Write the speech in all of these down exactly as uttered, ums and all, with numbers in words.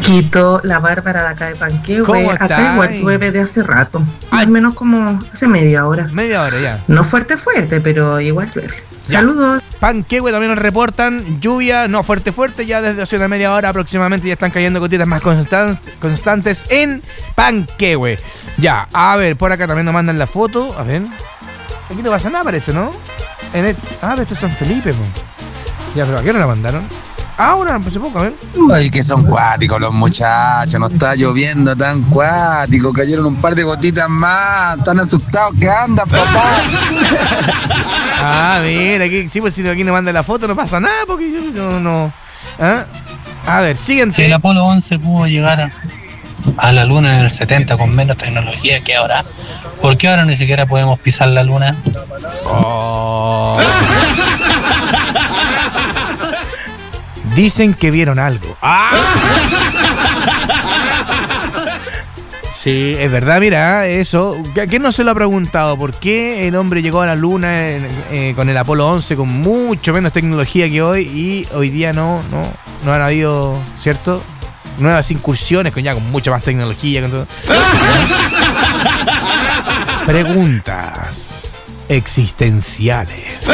Marquito, la Bárbara de acá de Panquehue. Acá igual llueve de hace rato. Ay. Al menos como hace media hora. Media hora ya. No fuerte, fuerte, pero igual llueve. Ya. Saludos. Panquehue también nos reportan lluvia, no fuerte, fuerte, ya desde hace una media hora aproximadamente ya están cayendo gotitas más constant- constantes en Panquehue. Ya, a ver, por acá también nos mandan la foto. A ver. Aquí no pasa nada, parece, ¿no? En el, ah, pero esto es San Felipe, po. Ya, pero ¿a qué no la mandaron? Ahora, hace poco, a ver. Ay, que son cuáticos los muchachos, no está lloviendo tan cuático, cayeron un par de gotitas más, están asustados, ¿qué anda, papá? Ah, mira, aquí, sí, pues si aquí nos manda la foto no pasa nada, porque yo no, no. ¿Ah? A ver, siguiente. Si el Apolo once pudo llegar a, a la luna en el setenta con menos tecnología que ahora, ¿por qué ahora ni siquiera podemos pisar la luna? Oh. Dicen que vieron algo. ¡Ah! Sí, es verdad, mira, eso. ¿A quién no se lo ha preguntado? ¿Por qué el hombre llegó a la luna eh, eh, con el Apolo once con mucho menos tecnología que hoy y hoy día no, no, no han habido, ¿cierto? Nuevas incursiones con ya con mucha más tecnología. Con todo. Preguntas existenciales.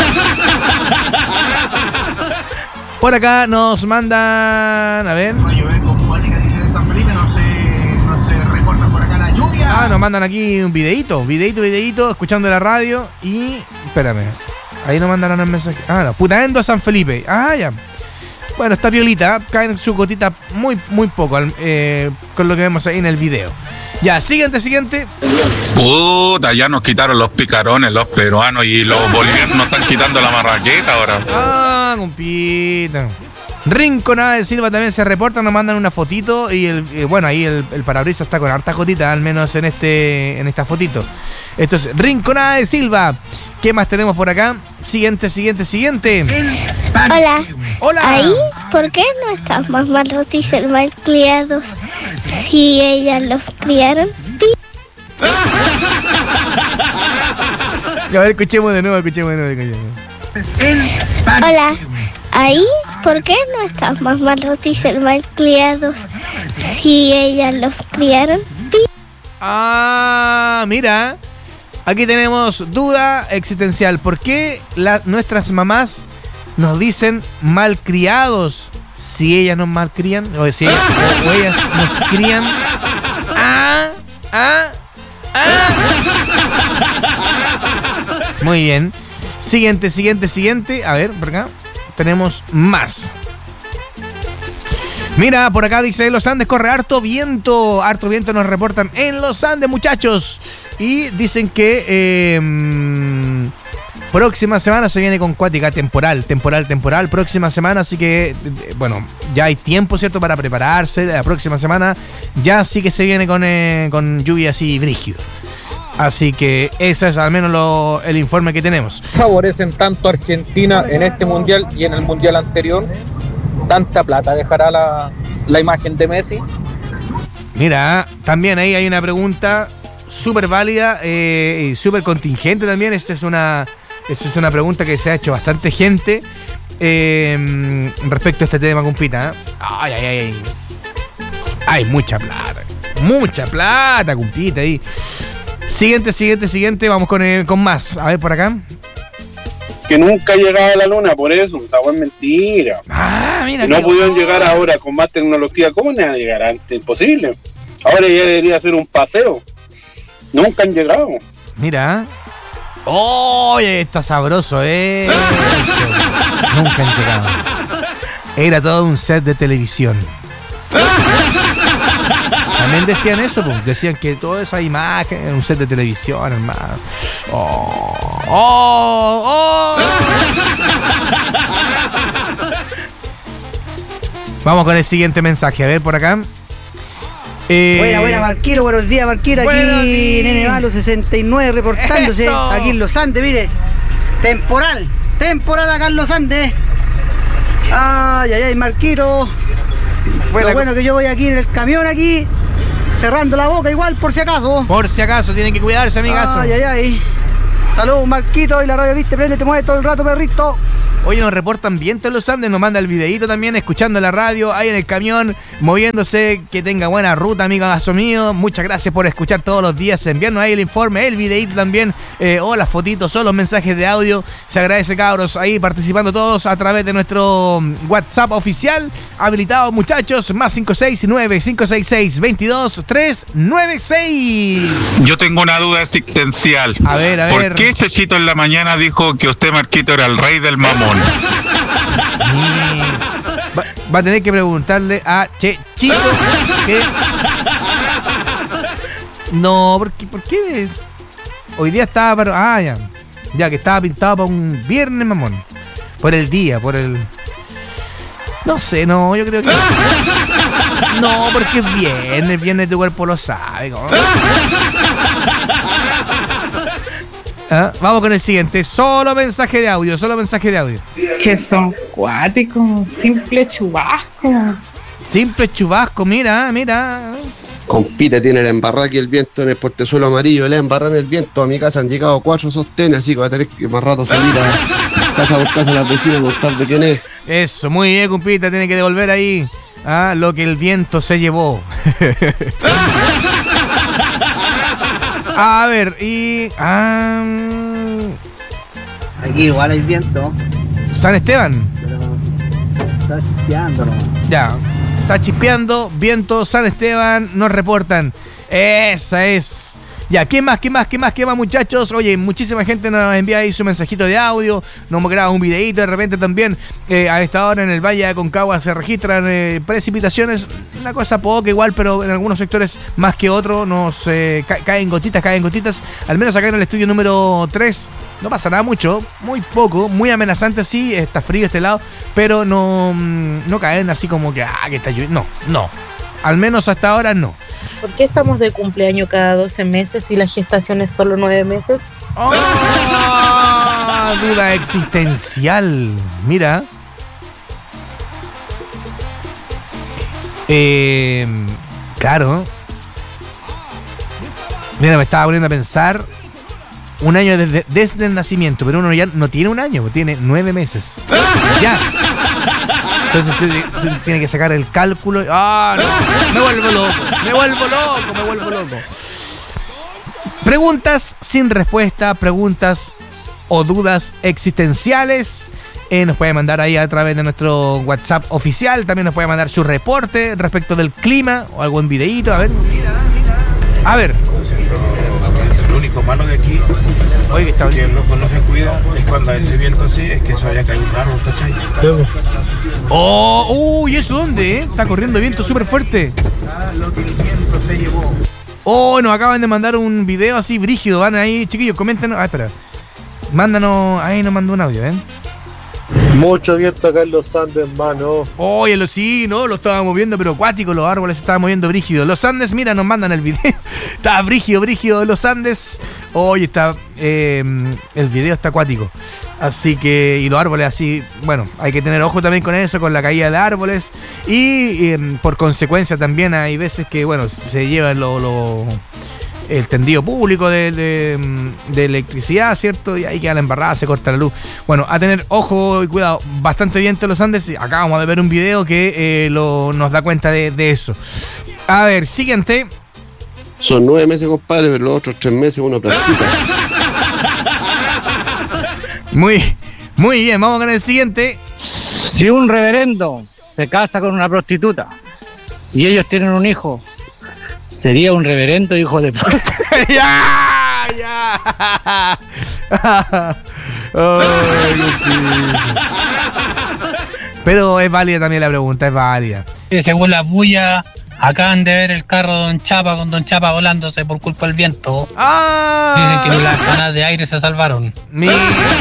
Por acá nos mandan, a ver. Ah, nos mandan aquí un videíto, videíto, videíto, escuchando la radio y... Espérame, ahí nos mandaron el mensaje. Ah, no, Putaendo a San Felipe. Ah, ya. Bueno, está violita, caen su gotita muy, muy poco, eh, con lo que vemos ahí en el video. Ya, siguiente, siguiente. Puta, ya nos quitaron los picarones, los peruanos y los bolivianos nos están quitando la marraqueta ahora. Ah, compita. Rinconada de Silva también se reporta, nos mandan una fotito y el, eh, bueno, ahí el, el parabrisas está con harta gotita, al menos en este en esta fotito. Esto es Rinconada de Silva. ¿Qué más tenemos por acá? Siguiente, siguiente, siguiente. Hola. Hola. Ahí, ¿por qué nuestras mamás los dicen malcriados si ellas los criaron? A ver, escuchemos de nuevo, escuchemos de nuevo. Escuchemos. Hola. Ahí, ¿por qué nuestras mamás los dicen malcriados si ellas los criaron? Ah, mira. Aquí tenemos duda existencial. ¿Por qué la, nuestras mamás nos dicen malcriados si ellas nos malcrían? O, si ellas, o, o ellas nos crían. Ah, ah, ah. Muy bien. Siguiente, siguiente, siguiente. A ver, por acá tenemos más. Mira, por acá dice, Los Andes corre harto viento. Harto viento nos reportan en Los Andes, muchachos. Y dicen que eh, próxima semana se viene con cuática temporal, temporal, temporal. Próxima semana, así que, bueno, ya hay tiempo, ¿cierto?, para prepararse. La próxima semana ya sí que se viene con, eh, con lluvia así brígido. Así que ese es al menos lo, el informe que tenemos. Favorecen tanto a Argentina en este mundial y en el mundial anterior. ¿Tanta plata dejará la, la imagen de Messi? Mira, también ahí hay una pregunta súper válida eh, y súper contingente también. Esta es una, esta es una pregunta que se ha hecho bastante gente eh, respecto a este tema, compita. ¿eh? Ay, ay, ay. Hay mucha plata. Mucha plata, compita. Ahí. Siguiente, siguiente, siguiente. Vamos con, eh, con más. A ver, por acá. Que nunca llegaba a la luna, por eso, esa es mentira. Ah, mira. Si no pudieron llegar ahora con más tecnología, ¿cómo van a llegar antes? Imposible. Ahora ya debería ser un paseo. Nunca han llegado. Mira. ¡Oye! Está sabroso, ¿eh? Nunca han llegado. Era todo un set de televisión. También decían eso, pues. Decían que toda esa imagen era un set de televisión, hermano. Oh, oh, oh. Vamos con el siguiente mensaje. A ver, por acá. Eh, buena, buena, Marquero. Buenos días, Marquero. Aquí, Nene Malo sesenta y nueve reportándose. Eso. Aquí en Los Andes, mire. Temporal. Temporal acá en Los Andes. Ay, ay, ay, Marquero. Bueno, lo bueno que yo voy aquí en el camión aquí, cerrando la boca igual por si acaso. Por si acaso, tienen que cuidarse, amigazo. Ay, ay, ay. Saludos, Marquito, y la radio, viste, prende, te mueve todo el rato, perrito. Oye, nos reportan viento en los Andes, nos manda el videíto también, escuchando la radio, ahí en el camión, moviéndose, que tenga buena ruta, amigazo mío. Muchas gracias por escuchar todos los días, enviarnos ahí el informe, el videíto también, eh, o las fotitos, o los mensajes de audio. Se agradece, cabros, ahí participando todos a través de nuestro WhatsApp oficial, habilitado, muchachos, más cinco seis nueve, cinco seis seis, veintidós, tres nueve seis. Yo tengo una duda existencial. A ver, a ver. ¿Por qué Chechito en la mañana dijo que usted, Marquito, era el rey del mamón? Va, va a tener que preguntarle a Chechito que... No, ¿por qué? ¿Por qué es? Hoy día estaba para... Ah, ya. Ya, que estaba pintado para un viernes, mamón. Por el día, por el... No sé, no, yo creo que... No, porque es viernes, viernes tu cuerpo lo sabe, ¿no? ¿Ah? Vamos con el siguiente. Solo mensaje de audio, solo mensaje de audio. Que son cuáticos, simple chubasco. Simple chubasco, mira, mira. Compita, tiene la embarrada aquí el viento en el portezuelo amarillo, la embarrada en el viento. A mi casa han llegado cuatro sostenes, así que va a tener que más rato salir a casa a buscarse a las vecinas, contar de quién es. Eso, muy bien, compita, tiene que devolver ahí a lo que el viento se llevó. A ver, y... Um... Aquí igual hay viento. San Esteban. Pero está chispeando, ¿no? Ya, está chispeando, viento, San Esteban, nos reportan. Esa es. Ya, ¿qué más, qué más, qué más, qué más, muchachos? Oye, muchísima gente nos envía ahí su mensajito de audio, nos graba un videíto, de repente también eh, a esta hora en el Valle de Aconcagua se registran eh, precipitaciones, una cosa poca igual, pero en algunos sectores más que otros nos eh, ca- caen gotitas, caen gotitas, al menos acá en el estudio número tres, no pasa nada mucho, muy poco, muy amenazante así, está frío este lado, pero no, no caen así como que, ah, que está lloviendo, no, no, al menos hasta ahora no. ¿Por qué estamos de cumpleaños cada doce meses y la gestación es solo nueve meses? ¡Oh! Duda existencial. Mira. Eh, claro. Mira, me estaba poniendo a pensar. Un año desde, desde el nacimiento, pero uno ya no tiene un año, tiene nueve meses. Ya. Entonces tú, tú tienes que sacar el cálculo. ¡Ah, no! Me vuelvo loco, me vuelvo loco, me vuelvo loco. Preguntas sin respuesta, preguntas o dudas existenciales. Eh, nos puede mandar ahí a través de nuestro WhatsApp oficial. También nos puede mandar su reporte respecto del clima o algún videíto. A ver. A ver. Lo único malo de aquí, oye, que está que el loco no se cuida, es cuando a ese viento así, es que se vaya a caer un árbol, ¿cachai? Oh, uy, ¿eso dónde, eh? Está corriendo viento súper fuerte. Lo que el viento se llevó. Oh, nos acaban de mandar un video así brígido. Van ahí, chiquillos, coméntenos. Ah, espera. Mándanos, ahí nos mandó un audio, ¿ven? Mucho viento acá en los Andes, hermano. Oye, lo sí, no, lo estábamos viendo, pero acuático, los árboles se estaban moviendo brígido. Los Andes, mira, nos mandan el video. Está brígido, brígido los Andes. Oye, está, eh, el video está acuático. Así que, y los árboles así, bueno, hay que tener ojo también con eso, con la caída de árboles. Y eh, por consecuencia también hay veces que, bueno, se llevan lo... lo el tendido público de, de, de electricidad, ¿cierto? Y ahí queda la embarrada, se corta la luz. Bueno, a tener ojo y cuidado, bastante viento en los Andes. Acabamos de ver un video que eh, lo, nos da cuenta de, de eso. A ver, siguiente. Son nueve meses, compadre, pero los otros tres meses uno practica. Muy, muy bien, vamos con el siguiente. Si un reverendo se casa con una prostituta y ellos tienen un hijo, ¿sería un reverendo hijo de puta? ¡Ya! ¡Ya! Ay, pero es válida también la pregunta, es válida. Según la bulla, acaban de ver el carro de Don Chapa con Don Chapa volándose por culpa del viento. ¡Ah! Dicen que ni las panas de aire se salvaron. Mira.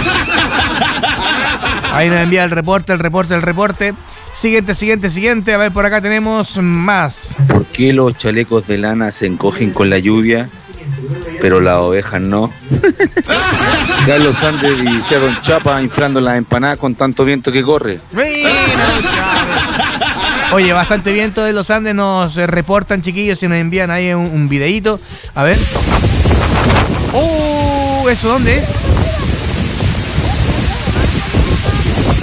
Ahí nos envía el reporte, el reporte, el reporte. Siguiente, siguiente, siguiente. A ver, por acá tenemos más. ¿Por qué los chalecos de lana se encogen con la lluvia, pero las ovejas no? Carlos Sández y Don Chapa inflando las empanadas con tanto viento que corre. Oye, bastante viento de los Andes nos reportan, chiquillos, y nos envían ahí un, un videíto. A ver. ¡Oh! ¿Eso dónde es?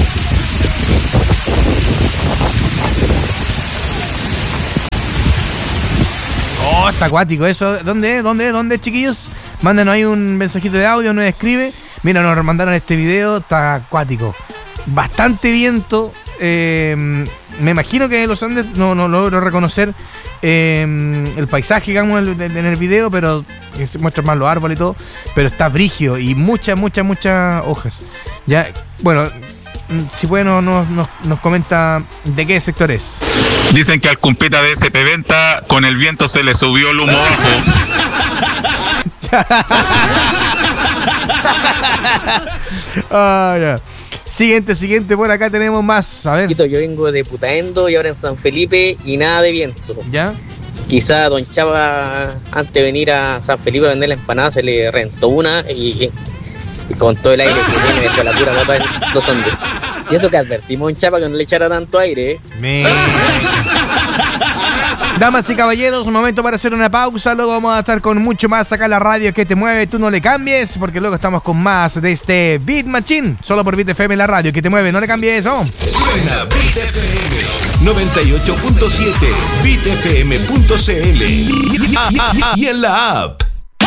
Oh, está acuático eso. ¿Dónde, dónde, dónde, chiquillos? Mándanos ahí un mensajito de audio, nos escribe. Mira, nos mandaron este video, está acuático. Bastante viento. Eh, me imagino que en los Andes no, no logro reconocer eh, el paisaje, digamos, en el, en el video, pero se muestran más los árboles y todo. Pero está brígido y muchas, muchas, muchas hojas. Ya, bueno, si puede nos, nos, nos comenta de qué sector es. Dicen que al compita de S P Venta con el viento se le subió el humo bajo. Ah, ya. Siguiente, siguiente, por acá tenemos más. A ver. Yo vengo de Putaendo y ahora en San Felipe y nada de viento. ¿Ya? Quizá Don Chava, antes de venir a San Felipe a vender la empanada, se le rentó una y, y con todo el aire que tiene, dejó la pura pata en los Andes. Y eso que advertimos a Don Chava que no le echara tanto aire, ¿eh? Me... Damas y caballeros, un momento para hacer una pausa. Luego vamos a estar con mucho más acá en la radio que te mueve. Tú no le cambies, porque luego estamos con más de este Beat Machine. Solo por Beat F M, la radio que te mueve. No le cambies, ¿oh? Suena Beat F M noventa y ocho punto siete, beat f m punto c l y, y en la app.